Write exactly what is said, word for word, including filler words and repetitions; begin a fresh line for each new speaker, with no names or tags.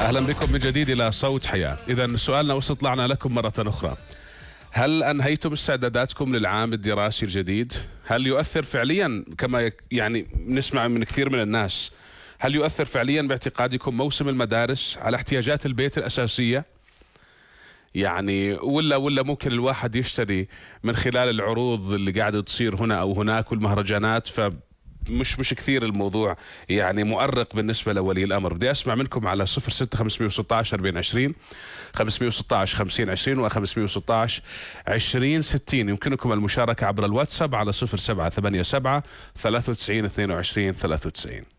أهلا بكم من جديد إلى صوت حياة. إذا سؤالنا واستطلعنا لكم مرة أخرى: هل أنهيتم استعداداتكم للعام الدراسي الجديد؟ هل يؤثر فعليا كما يعني نسمع من كثير من الناس، هل يؤثر فعليا باعتقادكم موسم المدارس على احتياجات البيت الأساسية؟ يعني ولا ولا ممكن الواحد يشتري من خلال العروض اللي قاعدة تصير هنا أو هناك والمهرجانات، ف مش مش كثير الموضوع يعني مؤرق بالنسبة لولي الأمر. بدي أسمع منكم على صفر ستة خمسمية وستة عشر أربعين عشرين، خمسمية وستة عشر خمسين عشرين وخمسمية وستة عشر عشرين ستين. يمكنكم المشاركة عبر الواتساب على صفر سبعة ثمانية سبعة ثلاثة وتسعين اثنين وعشرين ثلاثة وتسعين.